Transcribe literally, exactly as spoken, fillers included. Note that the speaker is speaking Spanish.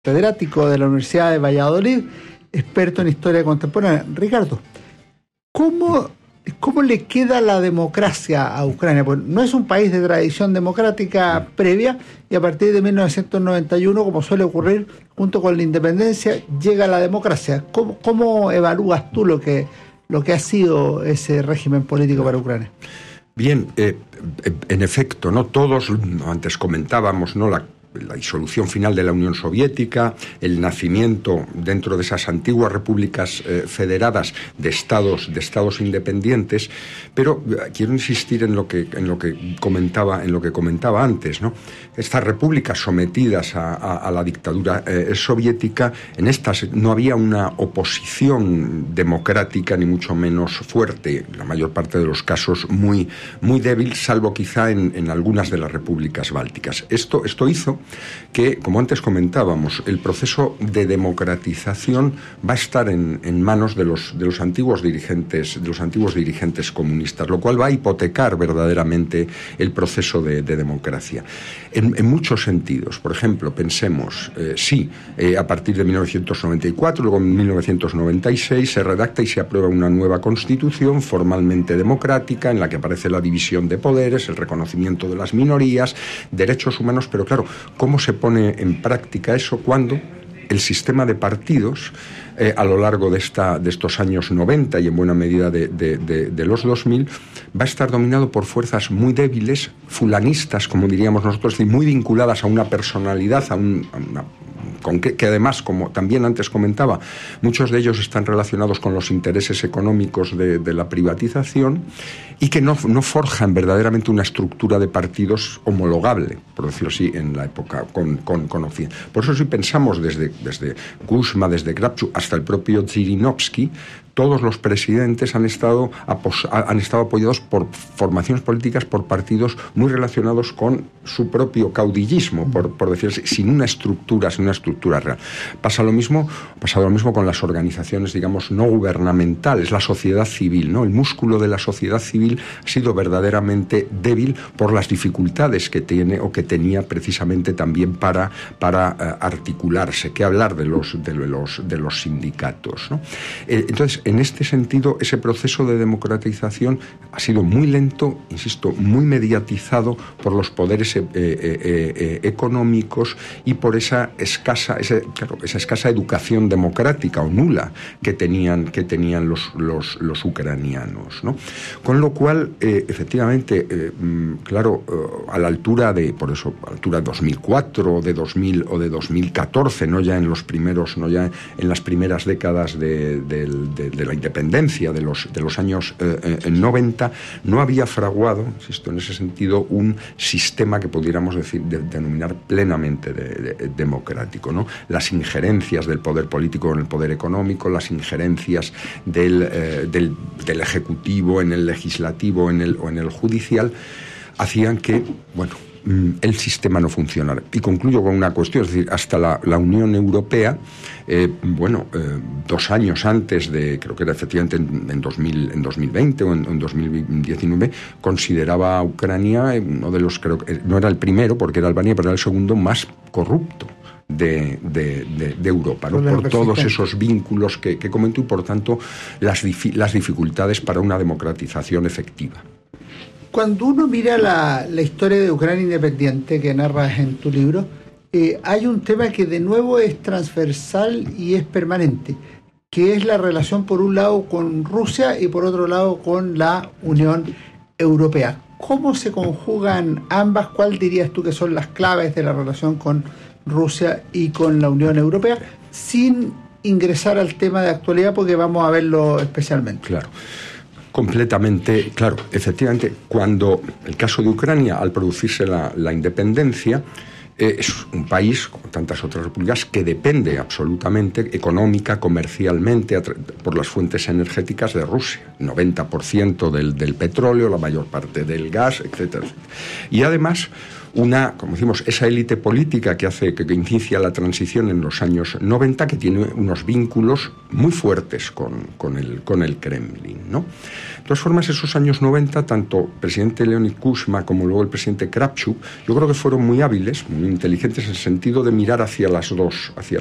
catedrático de la Universidad de Valladolid, experto en historia contemporánea. Ricardo, ¿cómo, cómo le queda la democracia a Ucrania? Pues no es un país de tradición democrática previa y a partir de mil novecientos noventa y uno, como suele ocurrir, junto con la independencia, llega la democracia. ¿Cómo, cómo evalúas tú lo que, lo que ha sido ese régimen político para Ucrania? Bien, eh, en efecto, no todos, antes comentábamos, ¿no?, la la disolución final de la Unión Soviética, el nacimiento dentro de esas antiguas repúblicas eh, federadas de estados de estados independientes, pero eh, quiero insistir en lo que en lo que comentaba en lo que comentaba antes, ¿no? Estas repúblicas sometidas a, a, a la dictadura eh, soviética, en estas no había una oposición democrática ni mucho menos fuerte, en la mayor parte de los casos muy muy débil, salvo quizá en, en algunas de las repúblicas bálticas. Esto esto hizo que, como antes comentábamos, el proceso de democratización va a estar en, en manos de los, de los antiguos dirigentes, de los antiguos dirigentes comunistas, lo cual va a hipotecar verdaderamente el proceso de, de democracia. En, en muchos sentidos, por ejemplo, pensemos, eh, sí, eh, a partir de mil novecientos noventa y cuatro, luego en mil novecientos noventa y seis se redacta y se aprueba una nueva constitución formalmente democrática en la que aparece la división de poderes, el reconocimiento de las minorías, derechos humanos, pero claro, ¿cómo se pone en práctica eso cuando el sistema de partidos eh, a lo largo de, esta, de estos años noventa y en buena medida de, de, de, de los dos mil va a estar dominado por fuerzas muy débiles, fulanistas, como diríamos nosotros, y muy vinculadas a una personalidad, a, un, a una con que, que además, como también antes comentaba, muchos de ellos están relacionados con los intereses económicos de, de la privatización y que no, no forjan verdaderamente una estructura de partidos homologable, por decirlo así, en la época con, con, con Occidente. Por eso si pensamos desde, desde Kuzma, desde Kravchuk hasta el propio Zhirinovsky, todos los presidentes han estado, apos, han estado apoyados por formaciones políticas, por partidos muy relacionados con su propio caudillismo, por, por decirlo así, sin una estructura, sin una estructura real. Pasa lo mismo, pasa lo mismo con las organizaciones, digamos, no gubernamentales, la sociedad civil, ¿no? El músculo de la sociedad civil ha sido verdaderamente débil por las dificultades que tiene o que tenía precisamente también para, para uh, articularse. ¿Qué hablar de los, de los, de los sindicatos, ¿no? Eh, entonces, en este sentido, ese proceso de democratización ha sido muy lento, insisto, muy mediatizado por los poderes eh, eh, eh, económicos y por esa escasa, ese, claro, esa escasa educación democrática o nula que tenían, que tenían los, los, los ucranianos, ¿no? Con lo cual, eh, efectivamente, eh, claro, eh, a la altura de, por eso, a la altura de dos mil cuatro, de dos mil o de dos mil catorce, no ya en los primeros, no ya en las primeras décadas de, de, de de la independencia de los, de los años eh, eh, noventa, no había fraguado, insisto, en ese sentido, un sistema que pudiéramos decir, de, denominar plenamente de, de, democrático, ¿no? Las injerencias del poder político en el poder económico, las injerencias del, eh, del, del ejecutivo en el legislativo en el, o en el judicial, hacían que, bueno, el sistema no funcionara. Y concluyo con una cuestión, es decir, hasta la, la Unión Europea, eh, bueno, eh, dos años antes de, creo que era efectivamente en, en, dos mil, en dos mil veinte o en, en dos mil diecinueve, consideraba a Ucrania uno de los, creo que no era el primero, porque era Albania, pero era el segundo más corrupto de, de, de, de Europa, ¿no? Por todos esos vínculos que, que comento y, por tanto, las, difi, las dificultades para una democratización efectiva. Cuando uno mira la, la historia de Ucrania independiente que narras en tu libro, eh, hay un tema que de nuevo es transversal y es permanente, que es la relación por un lado con Rusia y por otro lado con la Unión Europea. ¿Cómo se conjugan ambas? ¿Cuál dirías tú que son las claves de la relación con Rusia y con la Unión Europea? Sin ingresar al tema de actualidad, porque vamos a verlo especialmente. Claro. Completamente, claro, efectivamente, cuando el caso de Ucrania, al producirse la, la independencia, eh, es un país, como tantas otras repúblicas, que depende absolutamente, económica, comercialmente, por las fuentes energéticas de Rusia. noventa por ciento del, del petróleo, la mayor parte del gas, etcétera, etcétera. Y además, una, como decimos, esa élite política que hace, que, que inicia la transición en los años noventa, que tiene unos vínculos muy fuertes con, con, el, con el Kremlin, ¿no? De todas formas, esos años noventa, tanto el presidente Leonid Kuchma como luego el presidente Kravchuk, yo creo que fueron muy hábiles, muy inteligentes en el sentido de mirar hacia las dos, hacia